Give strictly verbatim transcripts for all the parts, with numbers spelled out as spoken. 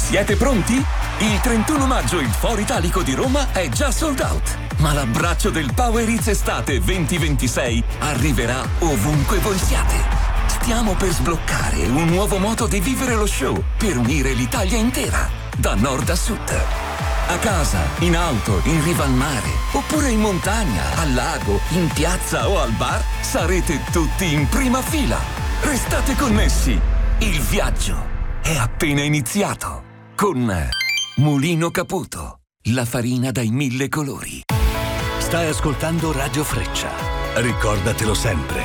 Siete pronti? Il trentuno maggio il Foro Italico di Roma è già sold out, ma l'abbraccio del Power Hits Estate venti ventisei arriverà ovunque voi siate. Stiamo per sbloccare un nuovo modo di vivere lo show per unire l'Italia intera, da nord a sud. A casa, in auto, in riva al mare, oppure in montagna, al lago, in piazza o al bar, sarete tutti in prima fila. Restate connessi. Il viaggio è appena iniziato. Con Mulino Caputo, la farina dai mille colori. Stai ascoltando Radio Freccia. Ricordatelo sempre.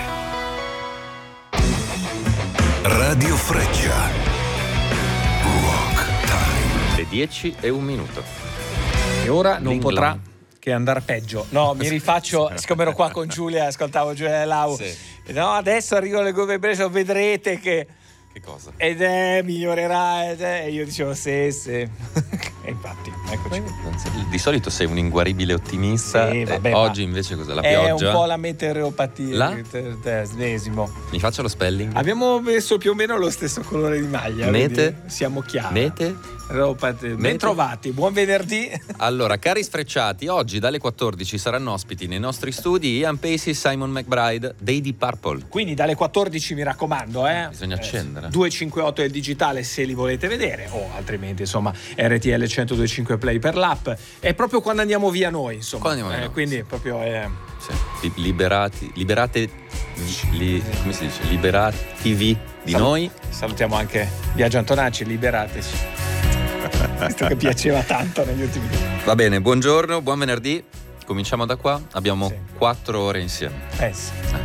Radio Freccia. Rock Time. Le dieci e un minuto. E ora non Bling potrà blang. che andare peggio. No, mi rifaccio, siccome ero qua con Giulia, ascoltavo Giulia Lau. Sì. No, adesso arrivo le gomme preso, vedrete che... Che cosa? Ed è, migliorerà, ed è... E io dicevo sì, sì. E infatti, eccoci qui. Non so, di solito sei un inguaribile ottimista. Sì, vabbè, eh, ma oggi invece cos'è? La È pioggia? un po' la meteoropatia. La? il te- tesnesimo. Mi faccio lo spelling? Abbiamo messo più o meno lo stesso colore di maglia. Mete? vedi? Siamo chiari. Mete? Meteoropatia. Ben Mete? trovati, buon venerdì. Allora, cari sfrecciati, oggi dalle quattordici saranno ospiti nei nostri studi Ian Pacey e Simon McBride dei Deep Purple. Quindi dalle quattordici mi raccomando, eh. Bisogna accendere. due cinquantotto del digitale se li volete vedere, o altrimenti insomma R T L centodue e cinque Play per l'app. È proprio quando andiamo via noi, insomma. Quando andiamo via Eh, noi, quindi sì. proprio è... Sì. Li- Liberati, liberate, li, come si dice? Liberatevi di noi. Salutiamo anche Biagio Antonacci, liberateci. Visto che piaceva tanto negli ultimi giorni. Va bene, buongiorno, buon venerdì. Cominciamo da qua. Abbiamo Sì. quattro ore insieme. Eh sì.